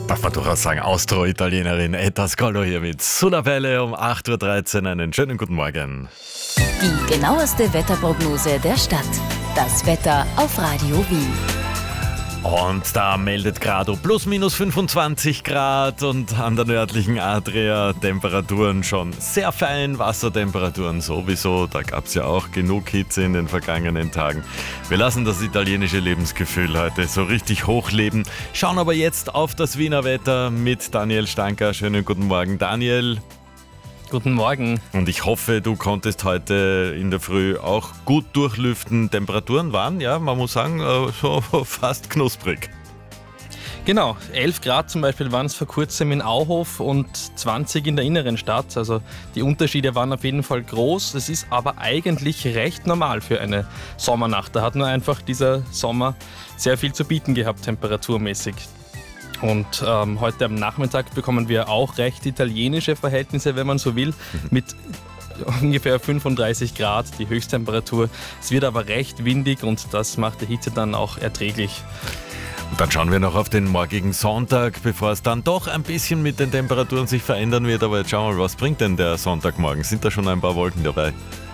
Darf man durchaus sagen, Austro-Italienerin Etta Scolo hier mit Sulla Pelle um 8.13 Uhr. Einen schönen guten Morgen. Die genaueste Wetterprognose der Stadt. Das Wetter auf Radio Wien. Und da meldet Grado plus minus 25 Grad und an der nördlichen Adria Temperaturen schon sehr fein, Wassertemperaturen sowieso. Da gab es ja auch genug Hitze in den vergangenen Tagen. Wir lassen das italienische Lebensgefühl heute so richtig hochleben. Schauen aber jetzt auf das Wiener Wetter mit Daniel Stanker. Schönen guten Morgen, Daniel. Guten Morgen. Und ich hoffe, du konntest heute in der Früh auch gut durchlüften. Temperaturen waren, ja, man muss sagen, so fast knusprig. Genau, 11 Grad zum Beispiel waren es vor kurzem in Auhof und 20 in der inneren Stadt. Also die Unterschiede waren auf jeden Fall groß. Es ist aber eigentlich recht normal für eine Sommernacht. Da hat nur einfach dieser Sommer sehr viel zu bieten gehabt, temperaturmäßig. Und heute am Nachmittag bekommen wir auch recht italienische Verhältnisse, wenn man so will, mit ungefähr 35 Grad die Höchsttemperatur. Es wird aber recht windig und das macht die Hitze dann auch erträglich. Und dann schauen wir noch auf den morgigen Sonntag, bevor es dann doch ein bisschen mit den Temperaturen sich verändern wird. Aber jetzt schauen wir mal, was bringt denn der Sonntagmorgen? Sind da schon ein paar Wolken dabei?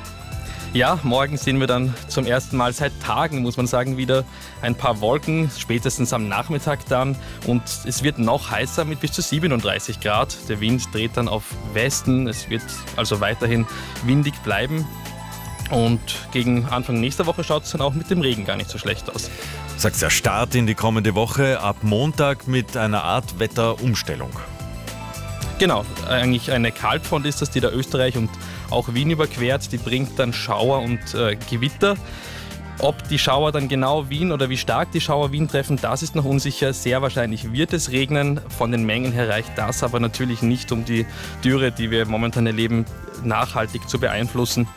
Ja, morgen sehen wir dann zum ersten Mal seit Tagen, muss man sagen, wieder ein paar Wolken, spätestens am Nachmittag dann. Und es wird noch heißer mit bis zu 37 Grad. Der Wind dreht dann auf Westen, es wird also weiterhin windig bleiben. Und gegen Anfang nächster Woche schaut es dann auch mit dem Regen gar nicht so schlecht aus. Du sagst ja, Start in die kommende Woche ab Montag mit einer Art Wetterumstellung. Genau, eigentlich eine Kaltfront ist das, die da Österreich und auch Wien überquert. Die bringt dann Schauer und Gewitter. Ob die Schauer dann genau Wien oder wie stark die Schauer Wien treffen, das ist noch unsicher. Sehr wahrscheinlich wird es regnen. Von den Mengen her reicht das aber natürlich nicht, um die Dürre, die wir momentan erleben, nachhaltig zu beeinflussen.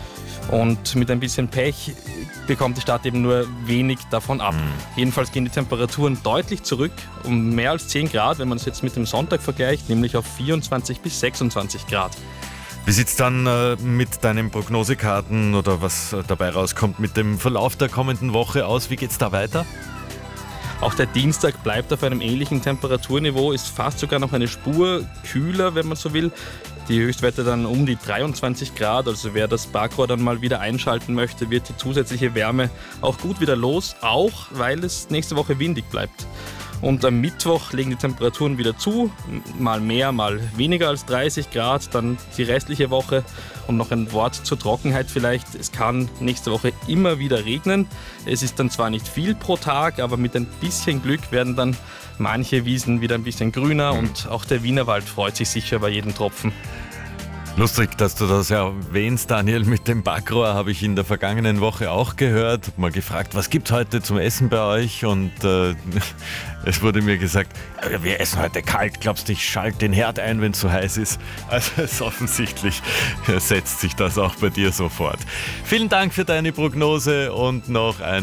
Und mit ein bisschen Pech bekommt die Stadt eben nur wenig davon ab. Jedenfalls gehen die Temperaturen deutlich zurück, um mehr als 10 Grad, wenn man es jetzt mit dem Sonntag vergleicht, nämlich auf 24 bis 26 Grad. Wie sieht es dann mit deinen Prognosekarten oder was dabei rauskommt mit dem Verlauf der kommenden Woche aus? Wie geht es da weiter? Auch der Dienstag bleibt auf einem ähnlichen Temperaturniveau, ist fast sogar noch eine Spur kühler, wenn man so will. Die Höchstwerte dann um die 23 Grad, also wer das Backrohr dann mal wieder einschalten möchte, wird die zusätzliche Wärme auch gut wieder los, auch weil es nächste Woche windig bleibt. Und am Mittwoch legen die Temperaturen wieder zu, mal mehr, mal weniger als 30 Grad, dann die restliche Woche. Und noch ein Wort zur Trockenheit vielleicht. Es kann nächste Woche immer wieder regnen. Es ist dann zwar nicht viel pro Tag, aber mit ein bisschen Glück werden dann manche Wiesen wieder ein bisschen grüner und auch der Wienerwald freut sich sicher bei jedem Tropfen. Lustig, dass du das erwähnst, Daniel, mit dem Backrohr habe ich in der vergangenen Woche auch gehört. Hab mal gefragt, was gibt es heute zum Essen bei euch? Und es wurde mir gesagt, wir essen heute kalt. Glaubst du, ich schalte den Herd ein, wenn es so heiß ist? Also es ist offensichtlich setzt sich das auch bei dir sofort. Vielen Dank für deine Prognose und noch ein